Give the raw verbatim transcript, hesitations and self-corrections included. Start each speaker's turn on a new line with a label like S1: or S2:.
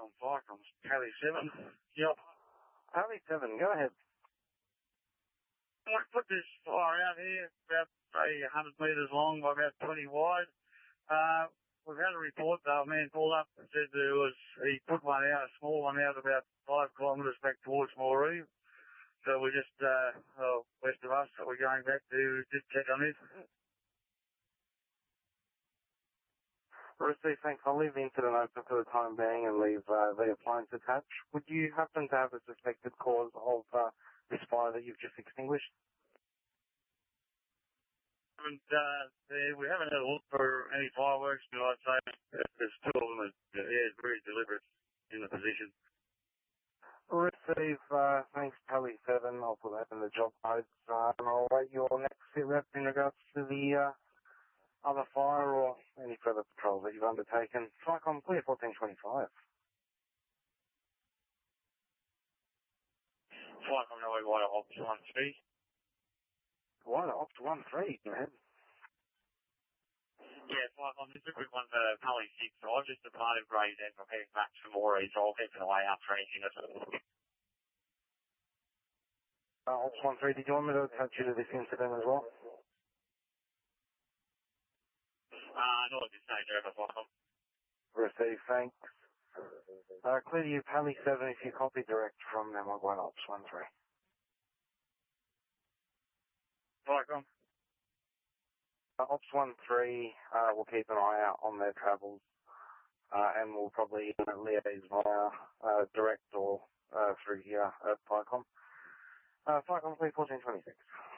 S1: on Cyclones, Pally seven. Yep.
S2: Pally seven, go ahead.
S1: I put this fire out here, about, say, one hundred metres long by about twenty wide. Uh, we've had a report, though, a man called up and said there was, he put one out, a small one out about five kilometres back towards Moree. So we're just, uh, well, west of us, so we're going back to just check on it.
S2: Received, thanks. I'll leave the incident open for the time being and leave uh, the appliance attached. Would you happen to have a suspected cause of uh, this fire that you've just extinguished?
S1: And, uh, there, we haven't had a look for any fireworks, but I'd say there's two of them that, yeah, it's very deliberate in the position.
S2: Receive, uh, thanks, Pally seven. I'll put that in the job notes. Uh, and I'll wait your next sit rep in regards to the uh, other fire or any further patrols that you've undertaken. Cyclone clear fourteen twenty-five.
S1: Cyclone no way wider, Ops one three.
S2: Wider, Ops one three, go ahead.
S1: Yeah, Cyclone, just a quick one for Pally six. So I've just departed Grays and prepared back for Moree, so I'll keep an eye out for anything that's...
S2: Uh, Ops one three, did you want me to attach you to this incident as well?
S1: Uh, not at this stage, over, Cyclone.
S2: Receive, thanks. Uh, clear to you, Pally seven, if you copy direct from them, I'll go on Ops one three.
S1: Cyclone.
S2: Uh, Ops one three, uh, we'll keep an eye out on their travels, uh, and we'll probably uh, liaise via uh, direct or uh, through here at FICOM. Uh, FICOM, please, fourteen twenty-six.